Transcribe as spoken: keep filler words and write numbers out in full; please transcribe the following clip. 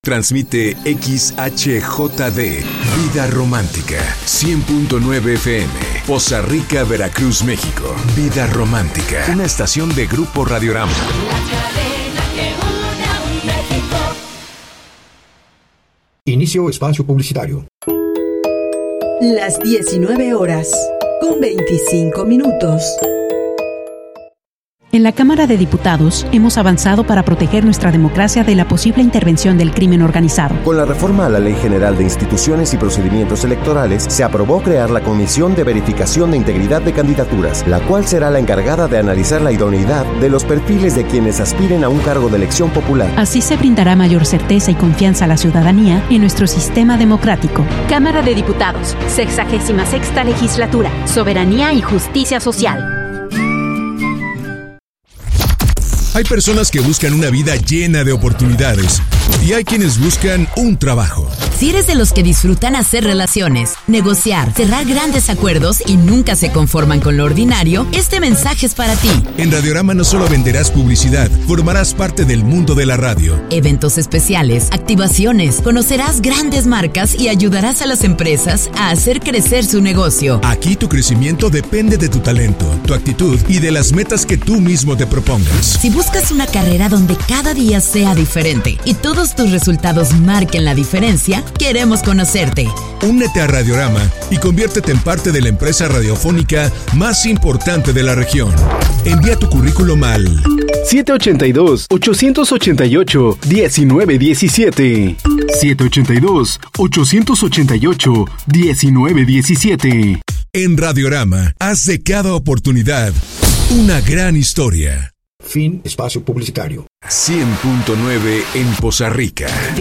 Transmite X H J D, Vida Romántica, cien punto nueve F M, Poza Rica, Veracruz, México. Vida Romántica, una estación de Grupo Radiorama. Inicio espacio publicitario. Las diecinueve horas, con veinticinco minutos. En la Cámara de Diputados hemos avanzado para proteger nuestra democracia de la posible intervención del crimen organizado. Con la reforma a la Ley General de Instituciones y Procedimientos Electorales, se aprobó crear la Comisión de Verificación de Integridad de Candidaturas, la cual será la encargada de analizar la idoneidad de los perfiles de quienes aspiren a un cargo de elección popular. Así se brindará mayor certeza y confianza a la ciudadanía en nuestro sistema democrático. Cámara de Diputados, sexagésima sexta legislatura, soberanía y justicia social. Hay personas que buscan una vida llena de oportunidades y hay quienes buscan un trabajo. Si eres de los que disfrutan hacer relaciones, negociar, cerrar grandes acuerdos y nunca se conforman con lo ordinario, este mensaje es para ti. En Radiorama no solo venderás publicidad, formarás parte del mundo de la radio. Eventos especiales, activaciones, conocerás grandes marcas y ayudarás a las empresas a hacer crecer su negocio. Aquí tu crecimiento depende de tu talento, tu actitud y de las metas que tú mismo te propongas. Si buscas una carrera donde cada día sea diferente y todos tus resultados marquen la diferencia, queremos conocerte. Únete a Radiorama y conviértete en parte de la empresa radiofónica más importante de la región. Envía tu currículum al siete ocho dos, ocho ocho ocho, uno nueve uno siete. siete ocho dos, ocho ocho ocho, uno nueve uno siete. En Radiorama, haz de cada oportunidad una gran historia. Fin espacio publicitario. cien punto nueve en Poza Rica.